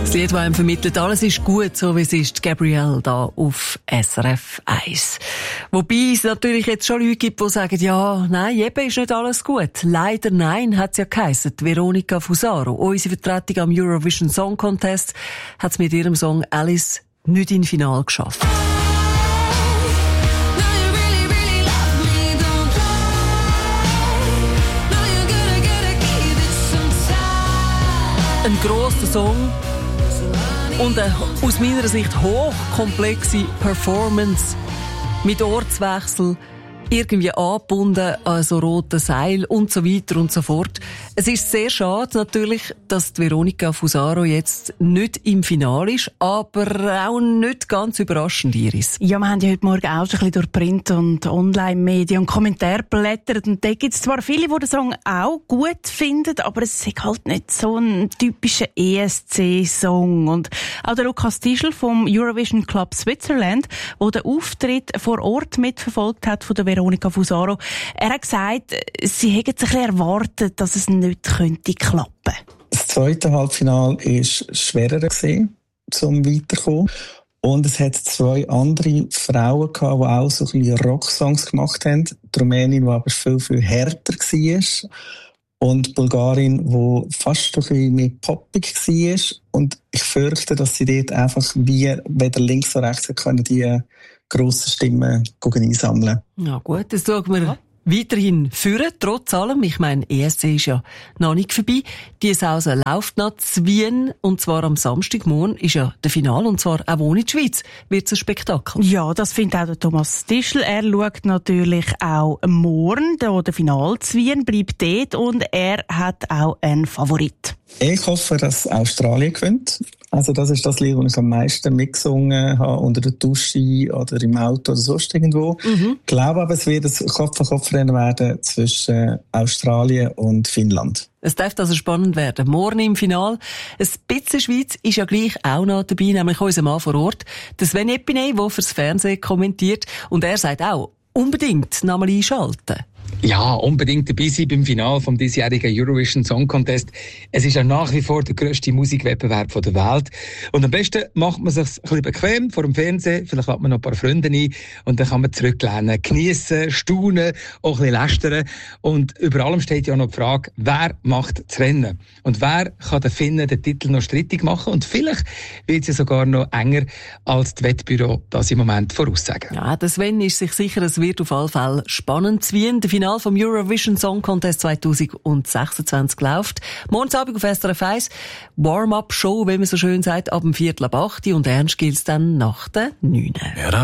Das Lied, das einem vermittelt, alles ist gut, so wie es ist, Gabrielle da auf SRF 1. Wobei es natürlich jetzt schon Leute gibt, die sagen, ja, nein, eben ist nicht alles gut. Leider nein, hat es ja geheissen. Veronica Fusaro, unsere Vertretung am Eurovision Song Contest, hat es mit ihrem Song Alice nicht ins Finale geschafft. Ein grosser Song und eine aus meiner Sicht hochkomplexe Performance mit Ortswechsel, irgendwie angebunden an so roten Seil und so weiter und so fort. Es ist sehr schade natürlich, dass die Veronica Fusaro jetzt nicht im Finale ist, aber auch nicht ganz überraschend, Iris. Ja, wir haben ja heute Morgen auch schon ein bisschen durch Print- und Online-Medien und Kommentare blättert und da gibt es zwar viele, die den Song auch gut finden, aber es ist halt nicht so ein typischer ESC-Song. Und auch der Lukas Tischl vom Eurovision Club Switzerland, der den Auftritt vor Ort mitverfolgt hat von der Veronica Fusaro, er hat gesagt, sie hätten sich ein bisschen erwartet, dass es nicht könnte klappen. Das zweite Halbfinale war schwerer zum Weiterkommen. Und es hat zwei andere Frauen gehabt, die auch so ein bisschen Rocksongs gemacht haben. Die Rumänin, die aber viel härter war. Und die Bulgarin, die fast ein bisschen mehr poppig war. Und ich fürchte, dass sie dort einfach weder links noch rechts können, die grossen Stimmen einsammeln. Ja gut, das schauen wir weiterhin führen, trotz allem. Ich meine, ESC ist ja noch nicht vorbei. Die Sause läuft noch zu Wien, und zwar am Samstagmorgen ist ja der Finale, und zwar auch ohne die Schweiz wird es ein Spektakel. Ja, das findet auch der Thomas Tischl. Er schaut natürlich auch morgen, der Finale zu Wien, bleibt dort und er hat auch einen Favorit. Ich hoffe, dass Australien gewinnt. Also das ist das Lied, das ich am meisten mitgesungen habe, unter der Dusche oder im Auto oder sonst irgendwo. Ich glaube aber, es wird ein Kopf-an-Kopf-Rennen werden zwischen Australien und Finnland. Es dürfte also spannend werden. Morgen im Finale. Ein bisschen Schweiz ist ja gleich auch noch dabei, nämlich unser Mann vor Ort, der Sven Epiney, der fürs Fernsehen kommentiert. Und er sagt auch, unbedingt nochmal einschalten. Ja, unbedingt dabei sein beim Finale vom diesjährigen Eurovision Song Contest. Es ist ja nach wie vor der grösste Musikwettbewerb der Welt. Und am besten macht man es sich ein bisschen bequem vor dem Fernsehen. Vielleicht lädt man noch ein paar Freunde ein. Und dann kann man zurücklehnen, geniessen, staunen, auch ein bisschen lästern. Und über allem steht ja noch die Frage, wer macht das Rennen? Und wer kann den Finnen den Titel noch strittig machen? Und vielleicht wird es ja sogar noch enger, als die Wettbüro das im Moment voraussagen. Ja, der Sven ist sich sicher, es wird auf alle Fälle spannend zu Wien. Der Finale vom Eurovision Song Contest 2026 läuft. Morgen Abend auf SRF 1. Warm-up-Show, wie man so schön sagt, ab dem 7:45 und ernst gilt es dann nach der 9.